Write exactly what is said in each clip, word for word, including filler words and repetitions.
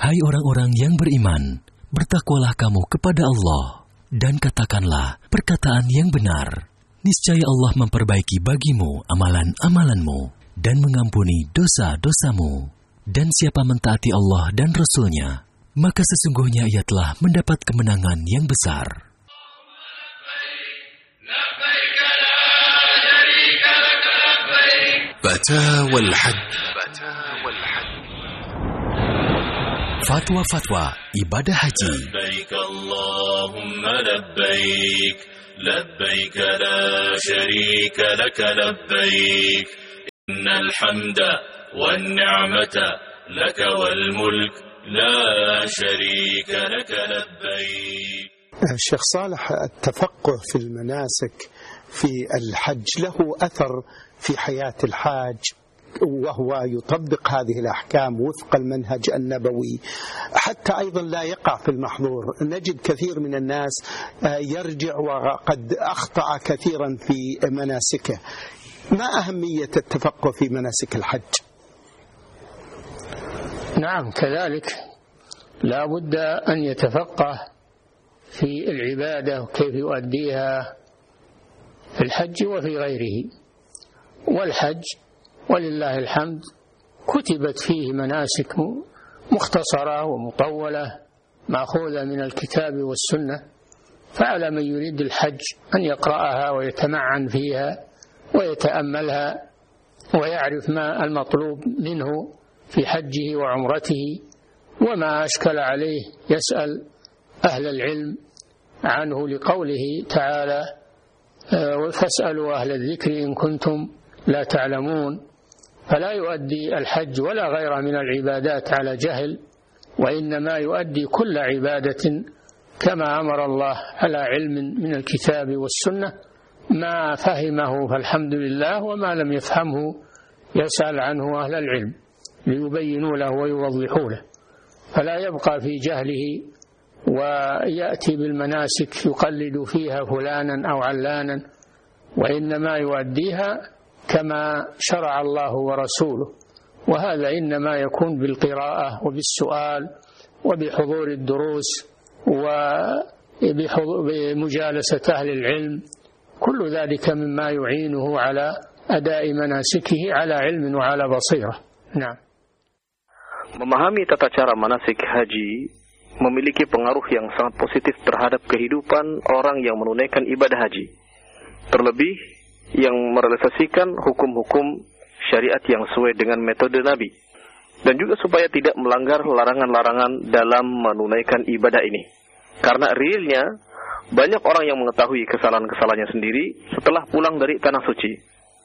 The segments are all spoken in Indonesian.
Hai orang-orang yang beriman, bertakwalah kamu kepada Allah, dan katakanlah perkataan yang benar. Niscaya Allah memperbaiki bagimu amalan-amalanmu, dan mengampuni dosa-dosamu. Dan siapa mentaati Allah dan Rasul-Nya, maka sesungguhnya ia telah mendapat kemenangan yang besar. Fatwa al-Hajj. Fatwa-fatwa ibadah haji. Labbaik Allahumma labbaik, labbaik la syarika laka labbaik, innal hamda wan ni'mata laka wal mulk la syarika laka labbaik. الشيخ صالح، التفقه في المناسك في الحج له أثر في حياة الحاج، وهو يطبق هذه الأحكام وفق المنهج النبوي حتى أيضا لا يقع في المحظور. نجد كثير من الناس يرجع وقد أخطأ كثيرا في مناسكه. ما أهمية التفقه في مناسك الحج؟ نعم، كذلك لا بد أن يتفقه في العبادة وكيف يؤديها في الحج وفي غيره. والحج ولله الحمد كتبت فيه مناسك مختصرة ومطولة مأخوذة من الكتاب والسنة، فعلى من يريد الحج أن يقرأها ويتمعن فيها ويتأملها ويعرف ما المطلوب منه في حجه وعمرته، وما أشكل عليه يسأل أهل العلم عنه لقوله تعالى: فاسألوا أهل الذكر إن كنتم لا تعلمون. فلا يؤدي الحج ولا غيره من العبادات على جهل، وإنما يؤدي كل عبادة كما أمر الله على علم من الكتاب والسنة. ما فهمه فالحمد لله، وما لم يفهمه يسأل عنه أهل العلم ليبينوا له ويوضحوا له، فلا يبقى في جهله ويأتي بالمناسك يقلد فيها فلانا أو علانا، وإنما يؤديها كما شرع الله ورسوله. وهذا إنما يكون بالقراءة وبالسؤال وبحضور الدروس وبمجالسة أهل العلم، كل ذلك مما يعينه على أداء مناسكه على علم وعلى بصيرة. نعم. Memahami tata cara manasik haji memiliki pengaruh yang sangat positif terhadap kehidupan orang yang menunaikan ibadah haji, terlebih yang merealisasikan hukum-hukum syariat yang sesuai dengan metode Nabi, dan juga supaya tidak melanggar larangan-larangan dalam menunaikan ibadah ini. Karena realnya banyak orang yang mengetahui kesalahan-kesalahannya sendiri setelah pulang dari tanah suci.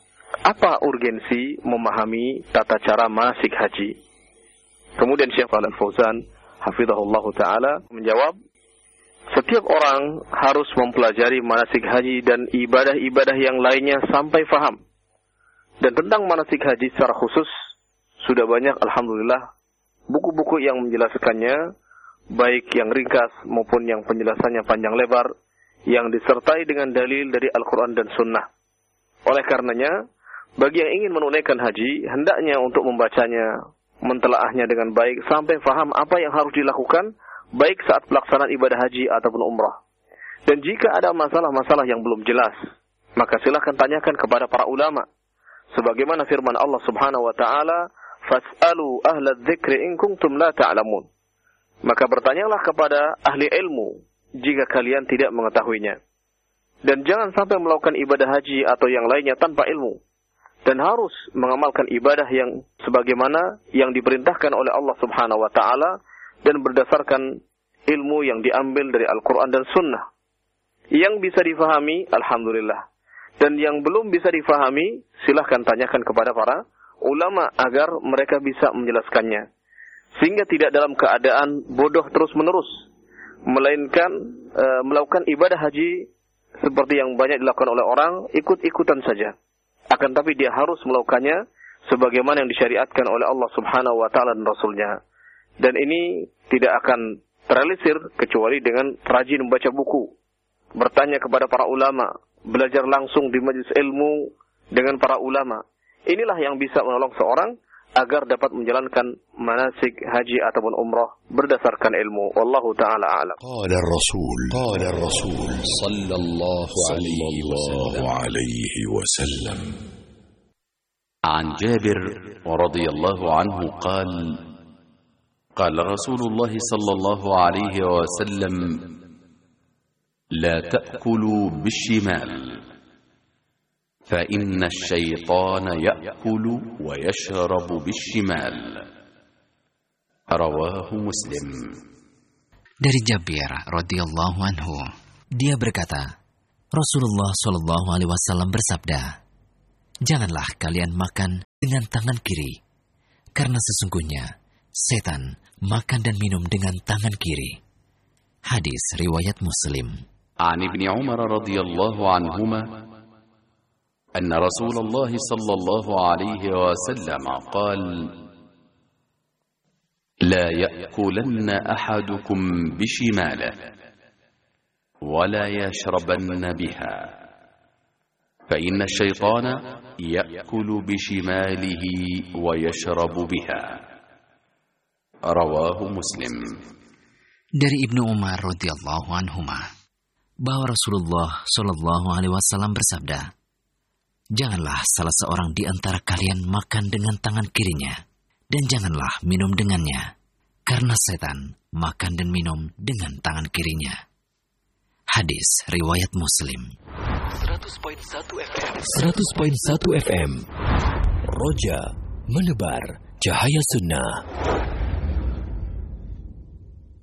Apa urgensi memahami tata cara manasik haji? Kemudian Syekh Shalih Al-Fauzan hafizahullah ta'ala menjawab, setiap orang harus mempelajari manasik haji dan ibadah-ibadah yang lainnya sampai faham. Dan tentang manasik haji secara khusus, sudah banyak alhamdulillah buku-buku yang menjelaskannya, baik yang ringkas maupun yang penjelasannya panjang lebar, yang disertai dengan dalil dari Al-Quran dan Sunnah. Oleh karenanya, bagi yang ingin menunaikan haji, hendaknya untuk membacanya, mentelaahnya dengan baik sampai faham apa yang harus dilakukan, baik saat pelaksanaan ibadah haji ataupun umrah. Dan jika ada masalah-masalah yang belum jelas, maka silakan tanyakan kepada para ulama. Sebagaimana firman Allah Subhanahu wa taala, "Fas'alu ahla dzikri in kuntum la ta'lamun." Maka bertanyalah kepada ahli ilmu jika kalian tidak mengetahuinya. Dan jangan sampai melakukan ibadah haji atau yang lainnya tanpa ilmu. Dan harus mengamalkan ibadah yang sebagaimana yang diperintahkan oleh Allah Subhanahu wa taala dan berdasarkan ilmu yang diambil dari Al-Quran dan Sunnah. Yang bisa difahami, alhamdulillah. Dan yang belum bisa difahami, silahkan tanyakan kepada para ulama agar mereka bisa menjelaskannya. Sehingga tidak dalam keadaan bodoh terus-menerus, melainkan e, melakukan ibadah haji seperti yang banyak dilakukan oleh orang, ikut-ikutan saja. Akan tapi dia harus melakukannya sebagaimana yang disyariatkan oleh Allah Subhanahu wa taala dan Rasulnya. Dan ini tidak akan terrealisir kecuali dengan rajin membaca buku, bertanya kepada para ulama, belajar langsung di majelis ilmu dengan para ulama. Inilah yang bisa menolong seorang agar dapat menjalankan manasik haji ataupun umrah berdasarkan ilmu. Wallahu ta'ala a'lam. Qala ar-Rasul, qala ar-Rasul sallallahu alaihi wasallam. عن جابر رضي الله عنه قال قال رسول الله صلى الله عليه وسلم لا تأكلوا بالشمال فإن الشيطان يأكل ويشرب بالشمال رواه مسلم. Dari Jabir radhiyallahu anhu, dia berkata, Rasulullah shallallahu alaihi wasallam bersabda, janganlah kalian makan dengan tangan kiri, karena sesungguhnya setan makan dan minum dengan tangan kiri. Hadis riwayat Muslim. An Ibni Umar radhiyallahu anhuma أن رسول الله صلى الله عليه وسلم قال لا يأكلن أحدكم بشماله ولا يشربن بها فإن الشيطان يأكل بشماله ويشرب بها رواه مسلم. Dari Ibnu Umar radhiyallahu anhuma bahwa Rasulullah shallallahu alaihi wasallam bersabda, janganlah salah seorang di antara kalian makan dengan tangan kirinya, dan janganlah minum dengannya, karena setan makan dan minum dengan tangan kirinya. Hadis riwayat Muslim. seratus koma satu F M seratus koma satu F M Roja menebar cahaya sunnah.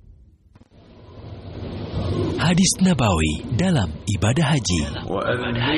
Hadis Nabawi dalam ibadah haji.